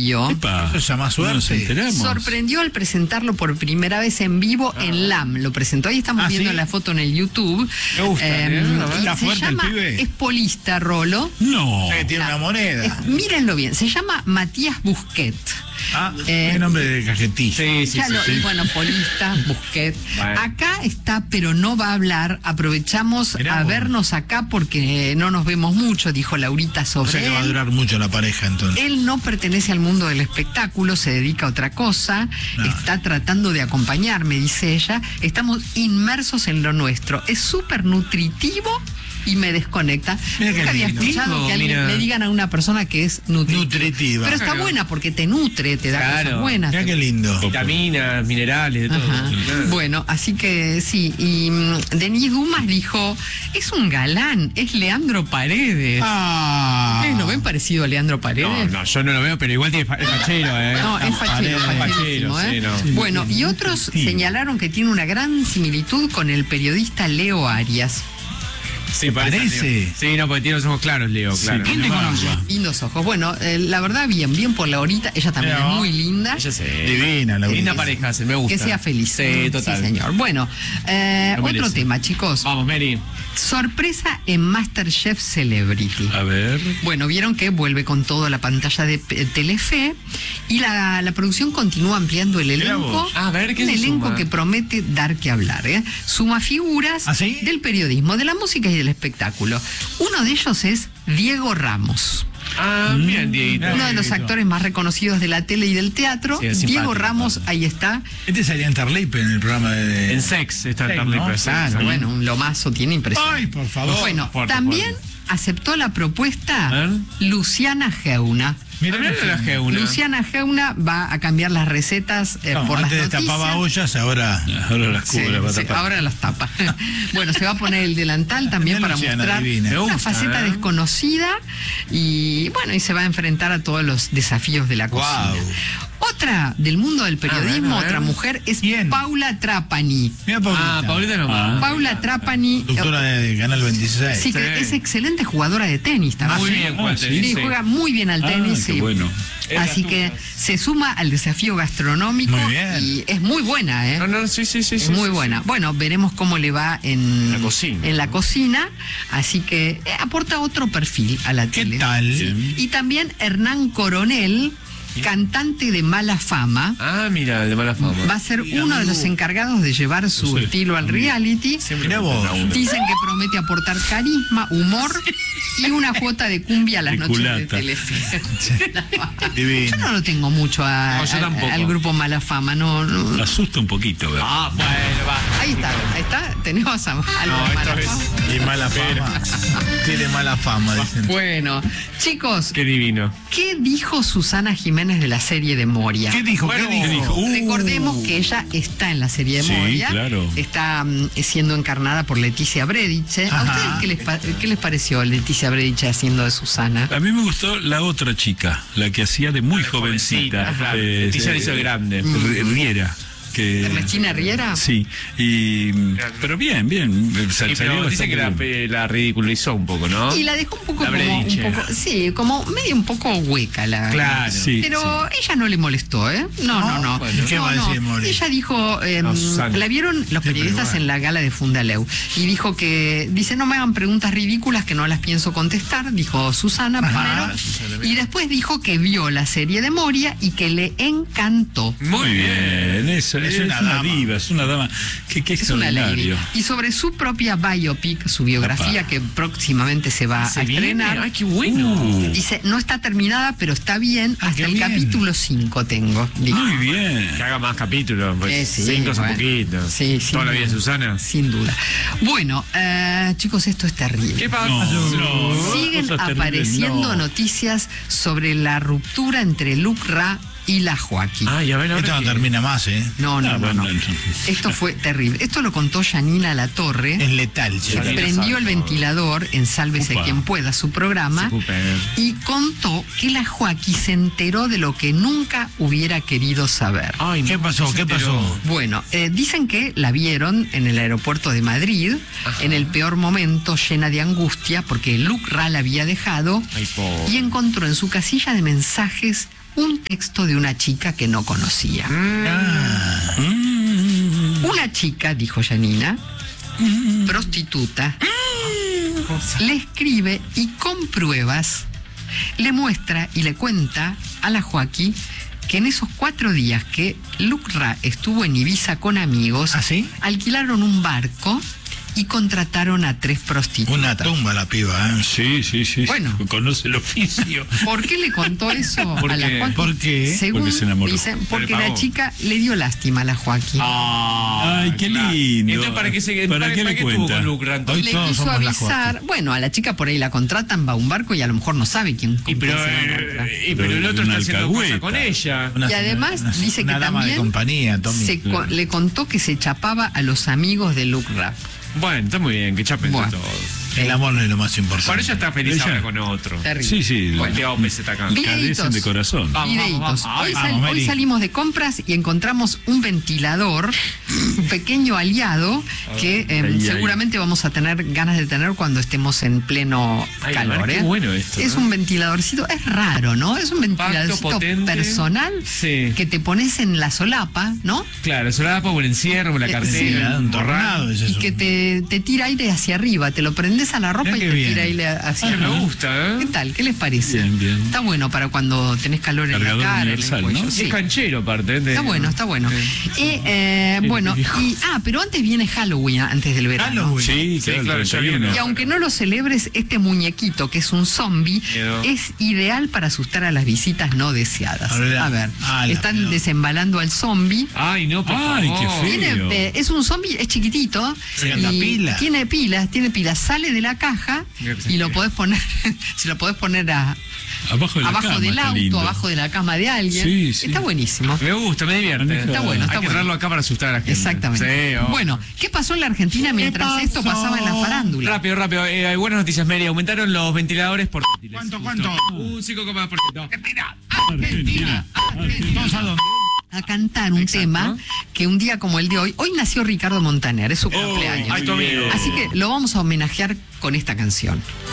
Fabio Eso se llama suerte. Nos enteramos. sorprendió al presentarlo por primera vez en vivo en LAM. Lo presentó, ahí estamos viendo ¿sí? la foto en el YouTube. Me gusta, y ¿Está se fuerte el llama, pibe? es polista, Rolo. No. Tiene una moneda. Mírenlo bien, se llama Matías Busquet. Qué nombre de cajetilla. Y bueno, polista, Busquet. Bueno. Acá está, pero no va a hablar. Aprovechamos Mirá a vos. vernos acá porque no nos vemos mucho, dijo Laurita O sobre sea que va a él. durar mucho la pareja entonces. Él no pertenece al mundo del espectáculo, se dedica a otra cosa, No. está tratando de acompañarme, dice ella. Estamos inmersos en lo nuestro. Es súper nutritivo y me desconecta. Mira qué Nunca había lindo. escuchado que alguien Mira. le digan a una persona que es nutritiva. Nutritiva. Pero está buena porque te nutre, te da Claro. cosas buenas. Mira qué lindo. Vitaminas, minerales, de todo. Ajá. Bueno, así que sí. Y Denis Dumas dijo, es un galán, es Leandro Paredes. ¿Ustedes lo ven parecido a Leandro Paredes? No, yo no lo veo, pero igual es fachero, ¿eh? No, es fachero, Fachero, facherísimo, ¿eh? sí, no. Bueno, y otros señalaron que tiene una gran similitud con el periodista Leo Arias. Sí, parece. Leo. Sí, no, porque tiene los ojos claros, Leo, claro. ¿Quién te conoce? Lindos ojos. Bueno, la verdad, bien por Laurita. Ella también Pero- es muy linda. Ella sé. Divina, la Linda Laurita. pareja, me gusta. Que sea feliz. Sí, total. Sí, señor. Bueno, Lo otro merece. tema, chicos. Vamos, Mary. Sorpresa en MasterChef Celebrity. A ver. Bueno, vieron que vuelve con todo a la pantalla de Telefe y la producción continúa ampliando el Mirá elenco. vos. A ver, ¿qué un se elenco suma? que promete dar que hablar, ¿eh? Suma figuras ¿Ah, sí? del periodismo, de la música y del espectáculo. Uno de ellos es Diego Ramos, Ah, bien, Dieguito. uno de los Dieguito. actores más reconocidos de la tele y del teatro. Sí, es Diego simpático, Ramos, ahí está. Este salía en Tarlipe en el programa de. En Sex está Sex, Tarly ¿no? Press. Claro, bueno, un lomazo tiene impresionante. Ay, por favor. Bueno, fuerte, también fuerte. aceptó la propuesta A ver. Luciana Geuna. Mira Mira la G1. Luciana Geuna va a cambiar las recetas por las antes noticias. destapaba ollas, ahora. Ahora las Sí, cubre, va a sí, tapar. ahora las tapa. Bueno, se va a poner el delantal también Mira para Luciana, mostrar divina. Me una gusta, faceta ¿eh? desconocida y bueno, y se va a enfrentar a todos los desafíos de la cocina. Guau. Otra del mundo del periodismo, a ver. otra mujer, es ¿Quién? Paula Trapani. Mira, Paulita. Ah, Paulita nomás. Paula Trapani Conductora de Canal 26. sí, que Sí. es excelente jugadora de tenis también. Muy sí? bien, Ah, Juan. sí. Sí, juega muy bien al tenis. qué sí. bueno. Así que se suma al desafío gastronómico Muy bien. y es muy buena, ¿eh? No, sí. Es muy buena. Bueno, veremos cómo le va en La cocina. en la cocina. Así que aporta otro perfil a la ¿Qué tele. tal? Y también Hernán Coronel, cantante de mala fama, Ah, mira, el de mala fama. va a ser uno de los encargados de llevar su Sí. estilo al reality. Siempre Mirá me vos. preguntan. Dicen que promete aportar carisma, humor y una cuota de cumbia a las Y noches de culata. Telefe. Divino. Yo no lo tengo mucho No, yo tampoco. al grupo Mala Fama, no. Asusta un poquito, ¿verdad? Ah, bueno, va. Ahí está, tenemos a Aldo No, esto Mala es- Fama. Y mala fama. Tiene mala fama, dicen. Bueno, chicos, Qué divino. ¿qué dijo Susana Jiménez de la serie de Moria? ¿Qué dijo? Bueno, ¿Qué dijo? Recordemos que ella está en la serie de Sí, Moria, claro. está siendo encarnada por Leticia Brediche. ¿A Ajá. ustedes qué les pareció Leticia Brediche haciendo de Susana? A mí me gustó la otra chica, la que hacía de muy jovencita. claro. Leticia la hizo grande. Riera. Que, ¿Ernestina Riera? Sí, pero bien. Sí, Salió pero dicen bastante que bien. la ridiculizó un poco, ¿no? Y la dejó un poco La como Brediche. sí, como medio un poco hueca la. Claro. Sí, Pero ella no le molestó, ¿eh? No. bueno. ¿Qué va a decir Moria? Ella dijo, No, Susana. la vieron los periodistas igual. en la gala de Fundaleu y dijo dice, no me hagan preguntas ridículas que no las pienso contestar, dijo Susana primero, y después dijo que vio la serie de Moria y que le encantó. Muy bien. Eso, Es es una una dama. diva, es una dama. Qué Es una lady. extraordinario. Y sobre su propia biopic, su biografía, Apa. que próximamente se va a Se viene. estrenar. Ay, qué bueno. Dice, no está terminada, pero está bien. Ah, Hasta qué el bien. capítulo 5 tengo. dijo. Muy bien. Que haga más capítulos, pues Sí, 5 es un bueno. poquito. Sí, sí. Toda la vida de Susana. Sin duda. Bueno, chicos, esto es terrible. ¿Qué pasa? No, Siguen cosas terribles, apareciendo no. noticias sobre la ruptura entre Luc Ra y la Joaquín. Ay, a ver, Esto no qué- termina más, ¿eh? No. bueno, Esto fue terrible. Esto lo contó Janina Latorre. Es letal, que chica. prendió el ventilador en Sálvese Upa. quien pueda, su programa, Se ocupe. y contó que la Joaquín se enteró de lo que nunca hubiera querido saber. Ay, no, ¿Qué pasó? se ¿Qué enteró. pasó? Bueno, dicen que la vieron en el aeropuerto de Madrid, en el peor momento, llena de angustia, porque Luc Ra la había dejado Ay, pobre. y encontró en su casilla de mensajes un texto de una chica que no conocía. Una chica, dijo Janina, prostituta, le escribe y con pruebas le muestra y le cuenta a la Joaquí que en esos 4 días que Lucra estuvo en Ibiza con amigos, ¿Ah, sí? alquilaron un barco y contrataron a 3 prostitutas. Una tumba la piba, ¿eh? Sí. Bueno. Conoce el oficio. ¿Por qué le contó eso ¿Por a la qué? Joaquín? ¿Por qué? Según Porque se enamoró. dicen, porque Pero le la pagó. chica le dio lástima a la Joaquín. Ay, qué claro. lindo. Entonces, ¿para qué, ¿Para qué le estuvo cuenta? con Lucra? entonces? Hoy Le todos quiso somos la avisar, bueno, a la chica por ahí la contratan, va a un barco y a lo mejor no sabe quién Y con pero, quién se va a encontrar. pero el otro Una está haciendo cosas alcahueta. con ella. Una- Y además dice una que dama también de compañía, Tommy. le contó que se chapaba a los amigos de Lucra. Bueno, está muy bien, que chapen Bueno. todo. El amor no es lo más importante. Por ella está feliz Ella- ahora con otro. Terrible. Sí. Volteó peseta acá. Bien. Cadecen de corazón. Vamos, Videitos. vamos. Hoy, Vamos, hoy Mary. salimos de compras y encontramos un ventilador, un pequeño aliado que Ay, seguramente vamos a tener ganas de tener cuando estemos en pleno Ay, calor. qué bueno esto, Es ¿no? un ventiladorcito, es raro, ¿no? Es un ventiladorcito potente. personal Sí. que te pones en la solapa, ¿no? Claro, eso la da por el encierro, por la Sí, cartera. un tornado es Y eso. que te tira aire hacia arriba, te lo prendes a la ropa Mirá y qué te bien. tira aire hacia Ay, arriba. me gusta, ¿Qué ¿eh? tal? ¿Qué les parece? Bien. Está bueno para cuando tenés calor en Cargador la cara, en el universal, cuello. ¿no? Sí. Es canchero, aparte. Está bueno, está bueno. Sí. Bueno, pero antes viene Halloween, antes del verano. Halloween. Sí, Sí, claro, claro, el ya 31. vino. Y aunque no lo celebres, este muñequito, que es un zombie, Miedo. es ideal para asustar a las visitas no deseadas. Ahora, A ver, la están peor. desembalando al zombie. Ay, no, por Ay, qué favor. feo. Es un zombie, es chiquitito. Sí, anda pila. Tiene pilas, sale de la caja y lo podés poner, si lo podés poner Abajo de la abajo cama, del está auto, lindo. abajo de la cama de alguien. Sí. Está buenísimo. Me gusta, me divierte. Está bueno, está Hay que bueno. traerlo acá para asustar a la gente. Exactamente. Sí, oh. Bueno, ¿qué pasó en la Argentina mientras esto pasaba en la farándula? Rápido. Hay buenas noticias, Mary. Aumentaron los ventiladores portátiles. ¿Cuánto? Un 5,2%. Argentina. ¿Todos a dónde? A cantar un Exacto. tema que un día como el de hoy nació Ricardo Montaner, es su cumpleaños. ay, tu amigo. Así que lo vamos a homenajear con esta canción.